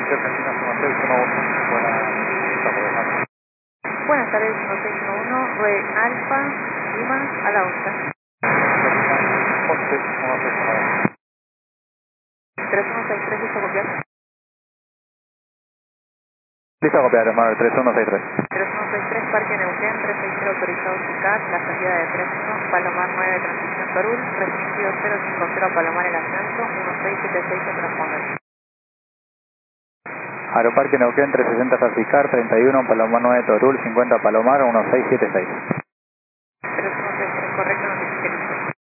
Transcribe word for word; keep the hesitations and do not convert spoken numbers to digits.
Argentina uno seis uno uno. Buenas tardes, uno seis uno uno, Red Alfa, Lima, a la once. once uno seis uno uno. tres uno seis tres, listo copiar. Listo a copiar, Manuel, tres uno seis tres. tres uno seis tres, Parque Neuquén, trescientos sesenta autorizado C I C A R, la salida de tres uno, Palomar nueve, transición Perú, restringido cero cinco cero, Palomar el ascenso, uno seis siete seis, se transponde. Aeroparque Neuquén trescientos sesenta Sacicar, treinta y uno Palomar nueve Torul, cincuenta Palomar, uno seis siete seis.